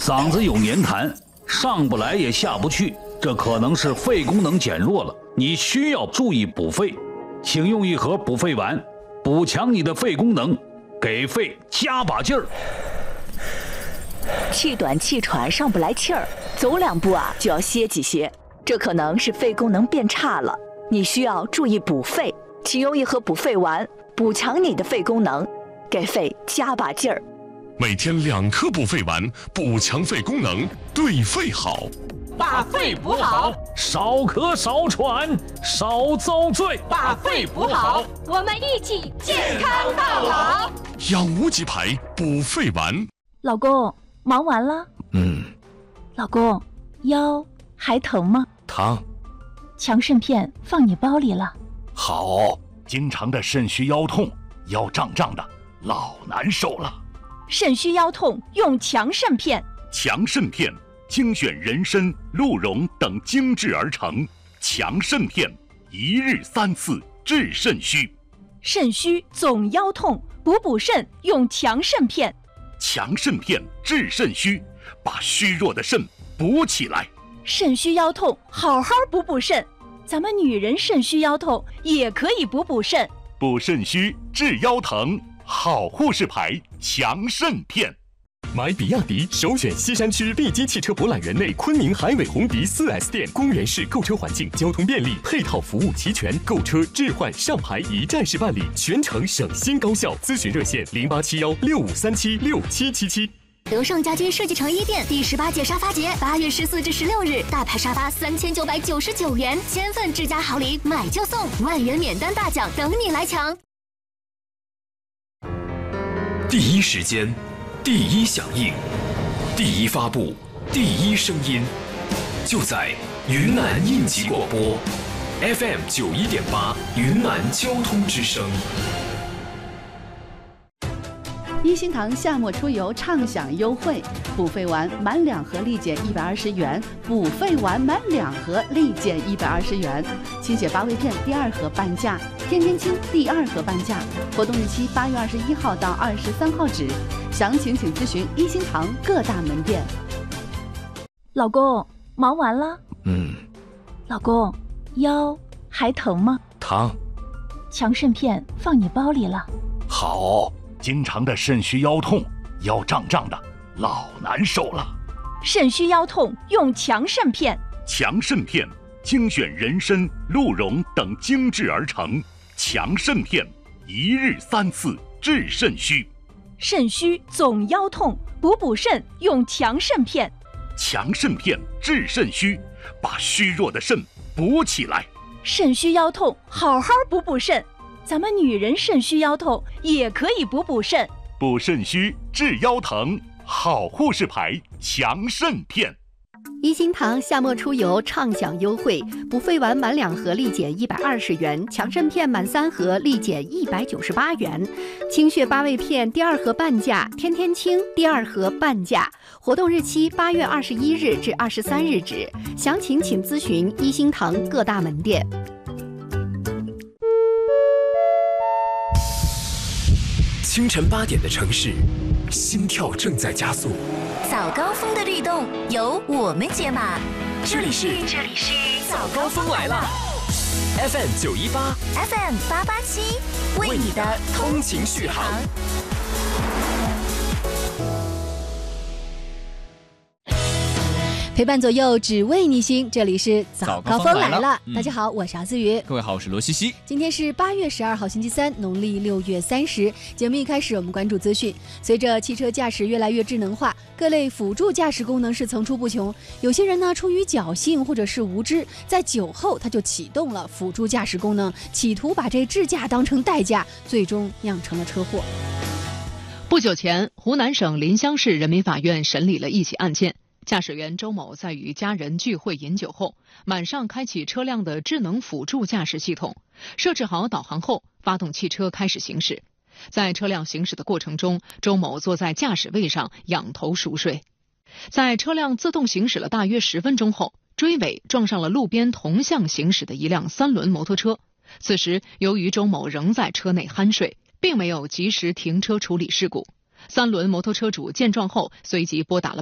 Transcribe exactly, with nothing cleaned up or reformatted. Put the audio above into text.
嗓子有黏痰，上不来也下不去，这可能是肺功能减弱了，你需要注意补肺。请用一盒补肺丸，补强你的肺功能，给肺加把劲儿。 气短气喘，上不来气儿，走两步啊就要歇几歇，这可能是肺功能变差了，你需要注意补肺。请用一盒补肺丸，补强你的肺功能，给肺加把劲儿。 每天两颗补肺丸，补强肺功能，对肺好。 把肺补好， 少咳少喘，少遭罪。 把肺补好， 我们一起健康到老。 养无极牌补肺丸。 老公，忙完了？ 嗯。 老公，腰还疼吗？ 疼。 强肾片放你包里了。 好。 经常的肾虚腰痛，腰胀胀的，老难受了。 肾虚腰痛用强肾片。 强肾片精选人参、鹿茸等精制而成，强肾片一日三次治肾虚。 肾虚总腰痛，补补肾用强肾片。 强肾片治肾虚，把虚弱的肾补起来。 肾虚腰痛，好好补补肾。咱们女人肾虚腰痛也可以补补肾。 补肾虚治腰疼，好护士牌强肾片。 买比亚迪首选西山区利基汽车博览园内昆明海伟鸿迪 四 S 店，公园式购车环境，交通便利，配套服务齐全，购车置换上牌一站式办理，全程省心高效。咨询热线零八七幺六五三七六七七七。 德胜家居设计城一店第十八届沙发节，八月十四至十六日，大牌沙发三千九百九十九元，千份智家好礼，买就送，万元免单大奖等你来抢。 第一时间，第一响应，第一发布，第一声音，就在云南应急广播 F M 九一点八，云南交通之声。 一心堂夏末出游畅享优惠，补肺丸满两盒立减一百二十元，补肺丸满两盒立减一百二十元。清血八味片第二盒半价，天天清第二盒半价。活动日期八月二十一号到二十三号止，详情请咨询一心堂各大门店。 老公，忙完了？ 嗯。 老公，腰还疼吗？ 疼。 强肾片放你包里了。 好。 经常的肾虚腰痛，腰胀胀的，老难受了。 肾虚腰痛用强肾片。 强肾片精选人参、鹿茸等精制而成，强肾片一日三次治肾虚。 肾虚总腰痛，补补肾用强肾片。 强肾片治肾虚，把虚弱的肾补起来。 肾虚腰痛，好好补补肾。咱们女人肾虚腰痛也可以补补肾。 补肾虚治腰疼，好护士牌强肾片。 一心堂夏末出游畅享优惠，补肺丸满两盒立减一百二十元，强肾片满三盒立减一百九十八元，清血八味片第二盒半价，天天清第二盒半价。活动日期八月二十一日至二十三日止，详情请咨询一心堂各大门店。 清晨八点的城市，心跳正在加速。 早高峰的律动由我们解码。 这里是这里是早高峰来了 ，F M 九一八 ，F M 八八七，为你的通勤续航。 陪伴左右，只为你心。这里是早高峰来了， 来了嗯、 大家好，我是阿思雨。 各位好，我是罗西西。 今天是八月十二号，星期三，农历六月三十。节目一开始，我们关注资讯。随着汽车驾驶越来越智能化，各类辅助驾驶功能是层出不穷。有些人呢，出于侥幸或者是无知，在酒后他就启动了辅助驾驶功能，企图把这智驾当成代驾，最终酿成了车祸。 不久前，湖南省临湘市人民法院审理了一起案件。驾驶员周某在与家人聚会饮酒后，晚上开启车辆的智能辅助驾驶系统，设置好导航后，发动汽车开始行驶。在车辆行驶的过程中，周某坐在驾驶位上仰头熟睡。在车辆自动行驶了大约十分钟后，追尾撞上了路边同向行驶的一辆三轮摩托车。此时，由于周某仍在车内酣睡，并没有及时停车处理事故。三轮摩托车主见状后，随即拨打了